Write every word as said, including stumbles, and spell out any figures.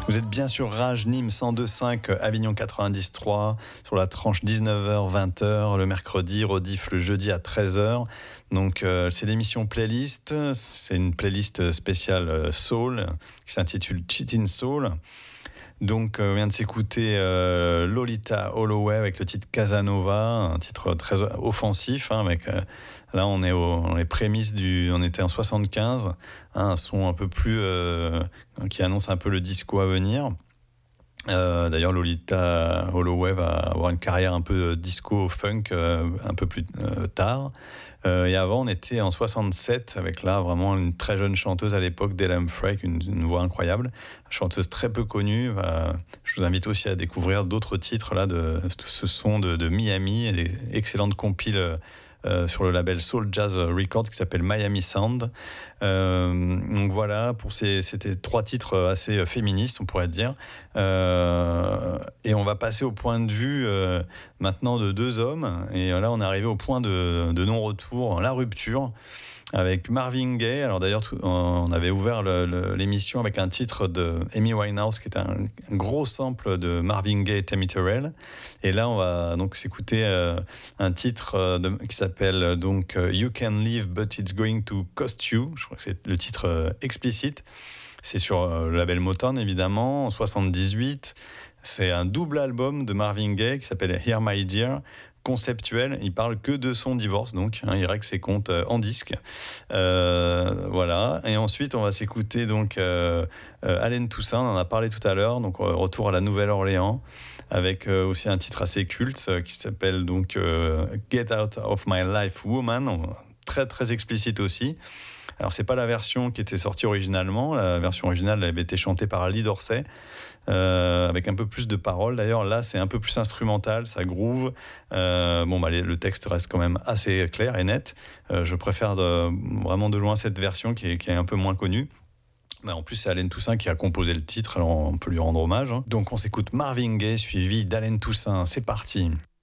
Vous êtes bien sur Rage, Nîmes cent deux virgule cinq, Avignon quatre-vingt-dix virgule trois, sur la tranche dix-neuf heures vingt heures le mercredi, rediff le jeudi à treize heures. Donc euh, c'est l'émission Playlist, c'est une playlist spéciale euh, Soul qui s'intitule Cheatin' Soul. Donc euh, on vient de s'écouter euh, Lolita Holloway avec le titre Casanova, un titre très offensif, hein, avec euh, là on est au, dans les prémices du, on était en soixante-quinze, hein, un son un peu plus euh, qui annonce un peu le disco à venir. Euh, d'ailleurs, Lolita Holloway va avoir une carrière un peu disco funk euh, un peu plus euh, tard. Euh, et avant, on était en soixante-sept avec là vraiment une très jeune chanteuse à l'époque, Della Humphrey, une, une voix incroyable, chanteuse très peu connue. Euh, je vous invite aussi à découvrir d'autres titres là de, de ce son de, de Miami, et des excellentes compiles. Euh, sur le label Soul Jazz Records qui s'appelle Miami Sound. Euh, donc voilà, pour ces, c'était trois titres assez féministes, on pourrait dire. Euh, et on va passer au point de vue euh, maintenant de deux hommes. Et là, on est arrivé au point de, de non-retour, la rupture, avec Marvin Gaye. Alors d'ailleurs, tout, on avait ouvert le, le, l'émission avec un titre de Amy Winehouse, qui est un, un gros sample de Marvin Gaye et Tammy Terrell. Et là, on va donc s'écouter euh, un titre de, qui s'appelle donc You Can Leave, but it's going to cost you. Je crois que c'est le titre euh, explicite. C'est sur euh, le label Motown, évidemment, en soixante-dix-huit. C'est un double album de Marvin Gaye qui s'appelle Here My Dear, conceptuel. Il parle que de son divorce, donc hein, il règle ses comptes euh, en disque. Euh, voilà. Et ensuite, on va s'écouter donc euh, euh, Allen Toussaint. On en a parlé tout à l'heure. Donc euh, retour à la Nouvelle-Orléans, avec euh, aussi un titre assez culte euh, qui s'appelle donc euh, Get Out of My Life Woman. Très très explicite aussi. Alors c'est pas la version qui était sortie originalement. La version originale elle avait été chantée par Lee Dorsey, euh, avec un peu plus de paroles. D'ailleurs là c'est un peu plus instrumental, ça groove. Euh, bon bah le texte reste quand même assez clair et net. Euh, je préfère de, vraiment de loin cette version qui est, qui est un peu moins connue. Mais en plus c'est Allen Toussaint qui a composé le titre, alors on peut lui rendre hommage. Hein. Donc on s'écoute Marvin Gaye suivi d'Allen Toussaint. C'est parti.